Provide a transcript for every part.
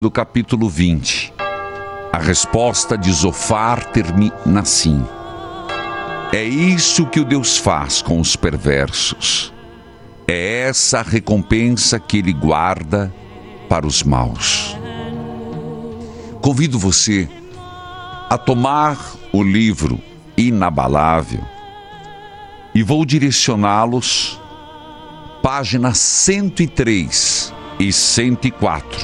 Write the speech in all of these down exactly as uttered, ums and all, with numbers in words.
do capítulo vinte. A resposta de Zofar termina assim: é isso que o Deus faz com os perversos. É essa a recompensa que Ele guarda para os maus. Convido você a tomar o livro Inabalável e vou direcioná-los páginas cento e três e cento e quatro.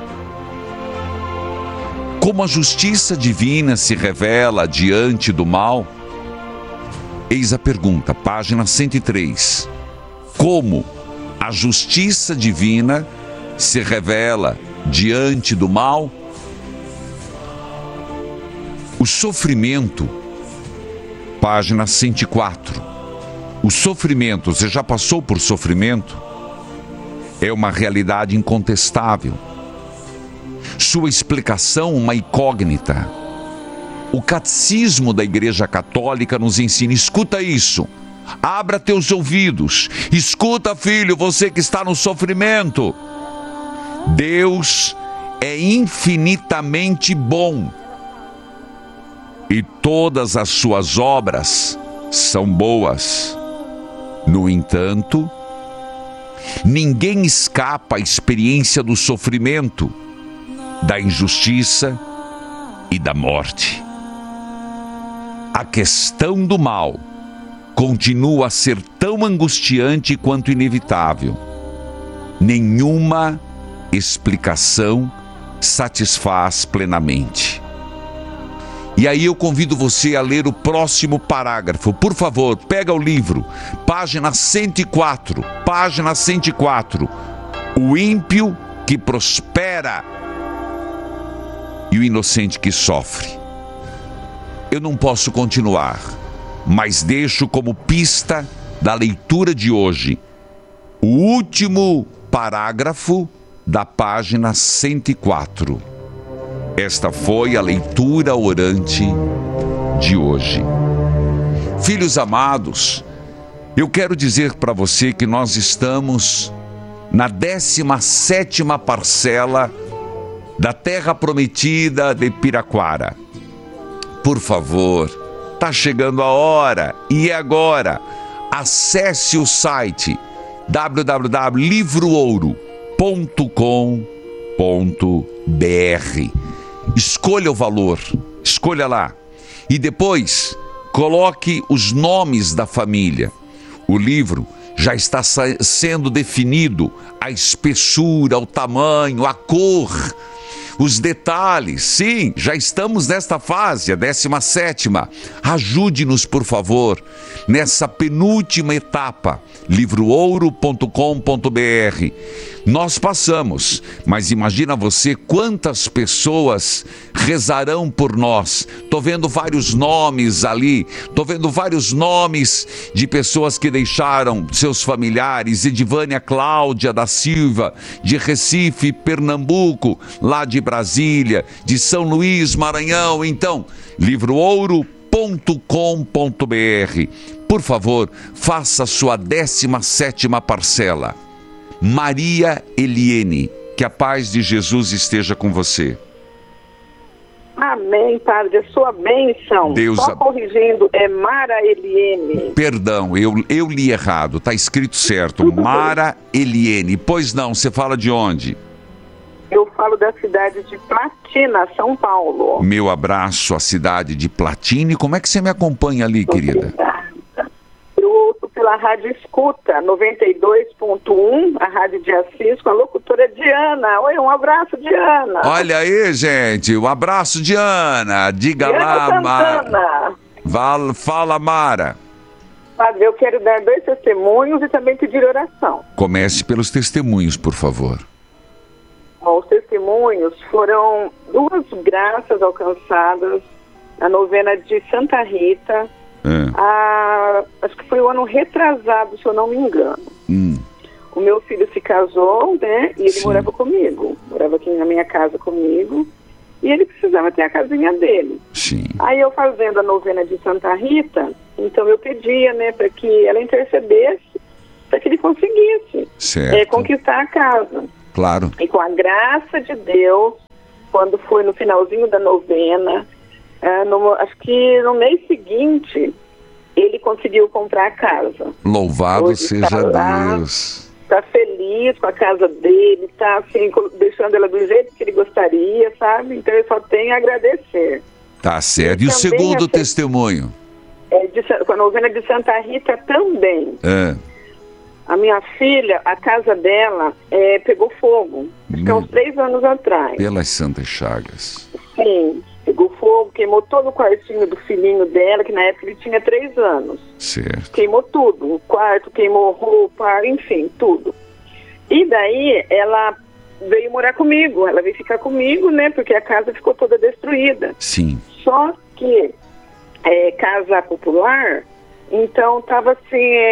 Como a justiça divina se revela diante do mal? Eis a pergunta, página cento e três. Como a justiça divina se revela diante do mal? O sofrimento, página cento e quatro. O sofrimento, você já passou por sofrimento? É uma realidade incontestável. Sua explicação, uma incógnita. O catecismo da Igreja Católica nos ensina, escuta isso, abra teus ouvidos, escuta, filho, você que está no sofrimento. Deus é infinitamente bom e todas as suas obras são boas. No entanto, ninguém escapa à experiência do sofrimento, da injustiça e da morte. A questão do mal continua a ser tão angustiante quanto inevitável. Nenhuma explicação satisfaz plenamente. E aí eu convido você a ler o próximo parágrafo. Por favor, pega o livro, página cento e quatro, página cento e quatro. O ímpio que prospera e o inocente que sofre. Eu não posso continuar, mas deixo como pista da leitura de hoje o último parágrafo da página cento e quatro. Esta foi a leitura orante de hoje. Filhos amados, eu quero dizer para você que nós estamos na décima sétima parcela da Terra Prometida de Piraquara. Por favor, está chegando a hora, e é agora. Acesse o site w w w ponto livro ouro ponto com ponto b r. Escolha o valor, escolha lá. E depois, coloque os nomes da família. O livro já está sendo definido, a espessura, o tamanho, a cor, os detalhes. Sim, já estamos nesta fase, a décima sétima. Ajude-nos, por favor, nessa penúltima etapa. livro ouro ponto com ponto b r. Nós passamos, mas imagina você quantas pessoas rezarão por nós. Estou vendo vários nomes ali, estou vendo vários nomes de pessoas que deixaram seus familiares. Edivânia Cláudia da Silva, de Recife, Pernambuco, lá de Brasília, de São Luís, Maranhão. Então, livro ouro ponto com ponto b r. Por favor, faça sua décima sétima parcela. Maria Eliene, que a paz de Jesus esteja com você. Amém, Padre, a sua bênção. Deus Só a... corrigindo, é Mara Eliene. Perdão, eu, eu li errado, está escrito certo, Tudo Mara bem. Eliene. Pois não, você fala de onde? Eu falo da cidade de Platina, São Paulo. Meu abraço à cidade de Platina. E como é que você me acompanha ali, querida? Eu ouço pela Rádio Escuta, noventa e dois ponto um, a Rádio de Assis, com a locutora Diana. Oi, um abraço, Diana. Olha aí, gente, um abraço, Diana. Diga Diana lá, Mara. Santana. Val, fala, Mara. Padre, eu quero dar dois testemunhos e também pedir oração. Comece pelos testemunhos, por favor. Bom, os testemunhos foram duas graças alcançadas na novena de Santa Rita. É. A, acho que foi o ano retrasado, se eu não me engano. Hum. O meu filho se casou, né? E ele Sim. morava comigo. Morava aqui na minha casa comigo. E ele precisava ter a casinha dele. Sim. Aí eu fazendo a novena de Santa Rita, então eu pedia, né, para que ela intercedesse, para que ele conseguisse é, conquistar a casa. claro. E com a graça de Deus, quando foi no finalzinho da novena, é, no, acho que no mês seguinte, ele conseguiu comprar a casa. Louvado Hoje seja tá lá, Deus. Está feliz com a casa dele, está assim, deixando ela do jeito que ele gostaria, sabe? Então eu só tenho a agradecer. Tá certo. E, E o também segundo a- testemunho? É, de, com a novena de Santa Rita também. É. A minha filha, a casa dela é, pegou fogo, acho que há Meu- uns três anos atrás. Pelas Santas Chagas. Sim, pegou fogo, queimou todo o quartinho do filhinho dela, que na época ele tinha três anos. Certo. Queimou tudo, o quarto, queimou roupa, enfim, tudo. E daí ela veio morar comigo, ela veio ficar comigo, né, porque a casa ficou toda destruída. Sim. Só que é, casa popular, então estava assim,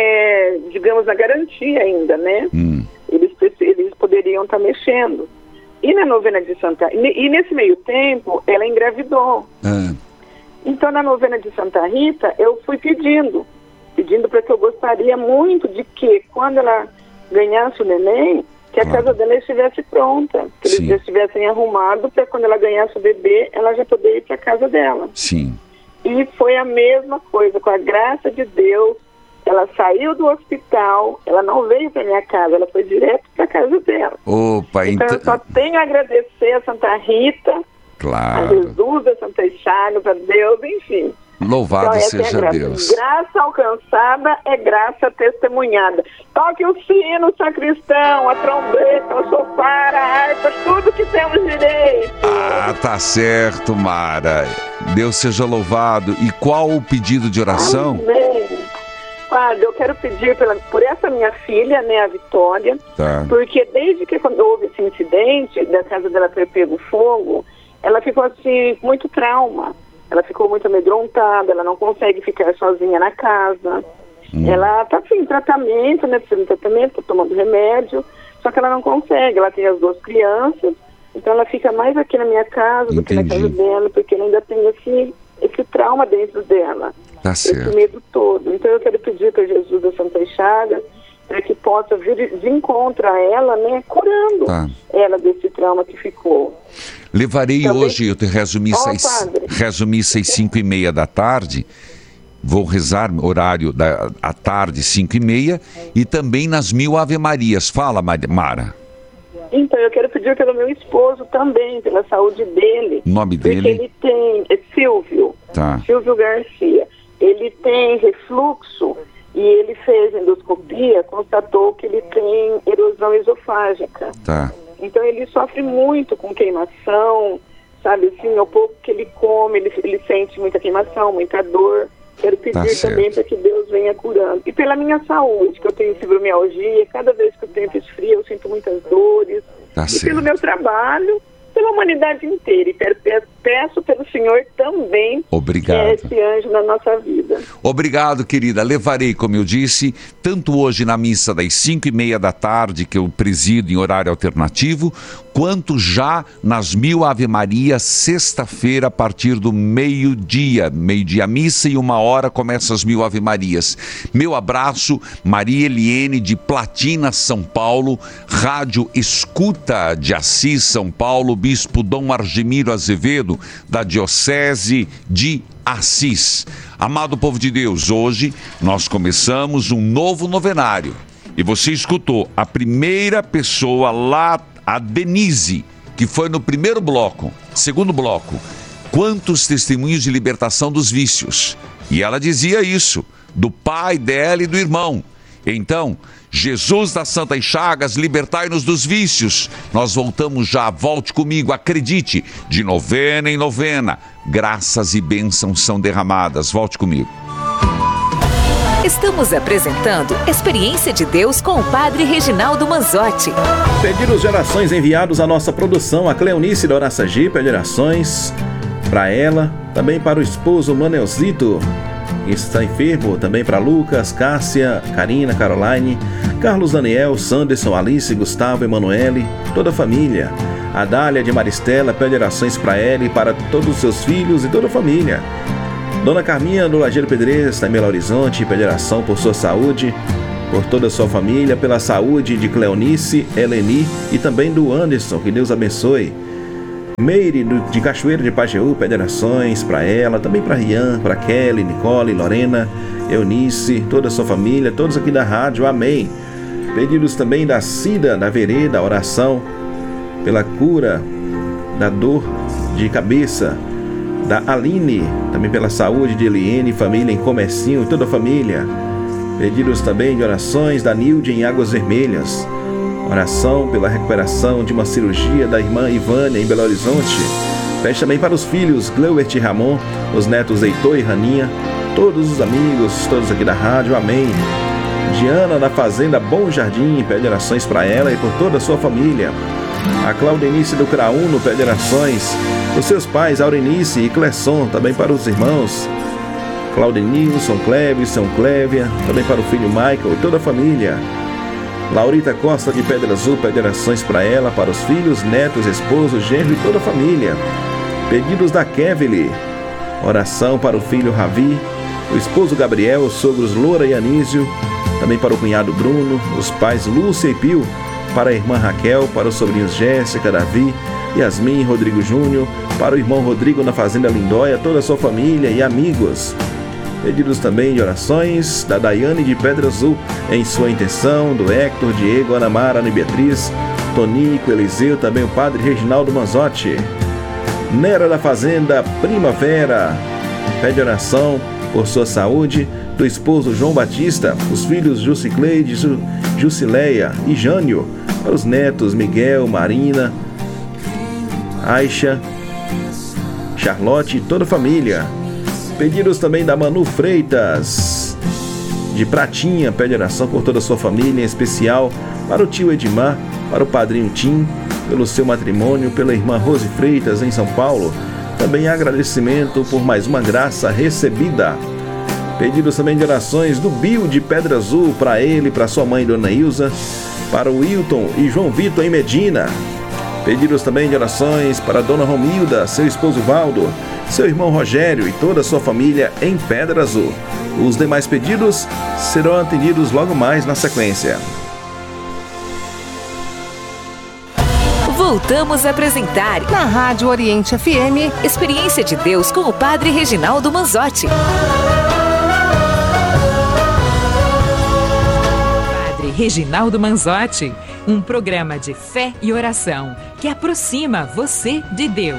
é, digamos, na garantia ainda, né? Hum. Eles, eles poderiam estar mexendo. E na novena de Santa... E nesse meio tempo, ela engravidou. É. Então, na novena de Santa Rita, eu fui pedindo. Pedindo para que eu gostaria muito de que, quando ela ganhasse o neném, que a Claro. casa dela estivesse pronta. Que eles Sim. já estivessem arrumados para quando ela ganhasse o bebê, ela já poder ir para a casa dela. Sim. E foi a mesma coisa, com a graça de Deus. Ela saiu do hospital, ela não veio para minha casa, ela foi direto para a casa dela. Opa, Então, eu só tenho a agradecer a Santa Rita, a Claro. Jesus, a Santa Chagas, a Deus, enfim. Louvado Então, essa é a seja graça. Deus. Graça alcançada é graça testemunhada. Toque o sino, sacristão, a trombeta, o sofar, a harpa, tudo que temos direito. Ah, tá certo, Mara. Deus seja louvado. E qual o pedido de oração? Amém. Padre, eu quero pedir pela, por essa minha filha, né, a Vitória, Tá. porque desde que quando houve esse incidente da casa dela ter pego fogo, ela ficou assim, com muito trauma. Ela ficou muito amedrontada, ela não consegue ficar sozinha na casa. Hum. Ela está assim, em tratamento, né, precisando de tratamento, tá tomando remédio, só que ela não consegue. Ela tem as duas crianças, então ela fica mais aqui na minha casa do que na Entendi. casa dela, porque ela ainda tem esse, esse trauma dentro dela. Tá Esse certo. medo todo. Então eu quero pedir para Jesus da Santa Chagas para que possa vir de encontro a ela, né, curando Tá. ela desse trauma que ficou. Levarei Também- hoje, eu te rezo missa, Ó, às, padre. rezo missa às cinco e meia da tarde. Vou rezar horário da à tarde, cinco e meia, e também nas mil Ave Marias. Fala, Mari- Mara. Então eu quero pedir pelo meu esposo também, pela saúde dele. O nome Porque dele? ele tem, é Silvio, Tá. Silvio Garcia. Ele tem refluxo e ele fez endoscopia, constatou que ele tem erosão esofágica. Tá. Então ele sofre muito com queimação, sabe assim, ao pouco que ele come, ele, ele sente muita queimação, muita dor. Quero pedir Tá também certo. para que Deus venha curando. E pela minha saúde, que eu tenho fibromialgia, cada vez que o tempo esfria eu sinto muitas dores. Tá e certo. pelo meu trabalho, pela humanidade inteira. E pe- pe- peço pelo Senhor também, Obrigado. que é esse anjo na nossa vida. Obrigado, querida. Levarei, como eu disse, tanto hoje na missa das cinco e meia da tarde, que eu presido em horário alternativo, quanto já nas mil Ave Maria, sexta-feira, a partir do meio-dia. Meio-dia missa e uma hora começa as mil Ave Marias. Meu abraço, Maria Eliene de Platina, São Paulo, Rádio Escuta de Assis, São Paulo, Bispo Dom Argemiro Azevedo, da Diocese de Assis. Amado povo de Deus, hoje nós começamos um novo novenário. E você escutou a primeira pessoa lá, a Denise, que foi no primeiro bloco, segundo bloco. Quantos testemunhos de libertação dos vícios. E ela dizia isso, do pai dela e do irmão. Então, Jesus das Santas Chagas, libertai-nos dos vícios. Nós voltamos já, volte comigo, acredite, de novena em novena. Graças e bênçãos são derramadas. Volte comigo. Estamos apresentando Experiência de Deus com o Padre Reginaldo Manzotti. Pedidos de orações enviados à nossa produção, a Cleonice da Oraçagi, pede orações para ela, também para o esposo Manelzito, que está enfermo, também para Lucas, Cássia, Karina, Caroline, Carlos Daniel, Sanderson, Alice, Gustavo, Emanuele, toda a família. A Dália de Maristela pede orações para ela e para todos os seus filhos e toda a família. Dona Carminha do Lajeiro Pedreira está em Belo Horizonte, pede oração por sua saúde. por toda a sua família, pela saúde de Cleonice, Eleni e também do Anderson, que Deus abençoe. Meire de Cachoeira de Pajeú pede orações para ela, também para Rian, para Kelly, Nicole, Lorena, Eunice, toda a sua família, todos aqui da rádio, amém. Pedidos também da Cida, da Vereda, oração pela cura da dor de cabeça, da Aline, também pela saúde de Eliene, família em Comercinho e toda a família. Pedidos também de orações da Nilde em Águas Vermelhas, oração pela recuperação de uma cirurgia da irmã Ivânia em Belo Horizonte. Pede também para os filhos Gleuert e Ramon, os netos Heitor e Raninha, todos os amigos, todos aqui da rádio, amém. Diana da Fazenda Bom Jardim pede orações para ela e por toda a sua família. A Claudenice do Craúno pede orações os seus pais Aurenice e Clesson, também para os irmãos Claudenilson, Clevison, Clévia, também para o filho Michael e toda a família. Laurita Costa de Pedra Azul pede orações para ela, para os filhos, netos, esposo, genro e toda a família. Pedidos da Kevly, oração para o filho Ravi, o esposo Gabriel, os sogros Loura e Anísio, também para o cunhado Bruno, os pais Lúcia e Pio, para a irmã Raquel, para os sobrinhos Jéssica, Davi, Yasmin, Rodrigo Júnior, para o irmão Rodrigo na Fazenda Lindóia, toda a sua família e amigos. Pedidos também de orações da Daiane de Pedra Azul, em sua intenção, do Hector, Diego, Ana Mara, Ana Beatriz, Tonico, Eliseu, também o padre Reginaldo Manzotti. Nera da Fazenda Primavera pede oração por sua saúde, do esposo João Batista, os filhos Jucicleide, Jucileia e Jânio, para os netos Miguel, Marina, Aixa, Charlotte e toda a família. Pedidos também da Manu Freitas, de Pratinha, pede oração por toda a sua família, em especial para o tio Edmar, para o padrinho Tim, pelo seu matrimônio, pela irmã Rose Freitas, em São Paulo. Também agradecimento por mais uma graça recebida. Pedidos também de orações do Bio de Pedra Azul, para ele, para sua mãe Dona Ilza, para o Wilton e João Vitor em Medina. Pedidos também de orações para Dona Romilda, seu esposo Valdo, seu irmão Rogério e toda a sua família em Pedra Azul. Os demais pedidos serão atendidos logo mais na sequência. Voltamos a apresentar na Rádio Oriente F M Experiência de Deus com o Padre Reginaldo Manzotti. Padre Reginaldo Manzotti, um programa de fé e oração que aproxima você de Deus.